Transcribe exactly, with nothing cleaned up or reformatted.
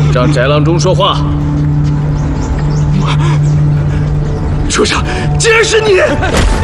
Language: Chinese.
让翟郎中说话。 主上，竟然是你！